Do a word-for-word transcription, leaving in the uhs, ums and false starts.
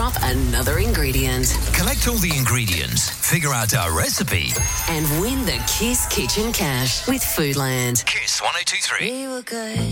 up another ingredient. Collect all the ingredients, figure out our recipe, and win the Kiss Kitchen Cash with Foodland. Kiss one oh two three. We were good.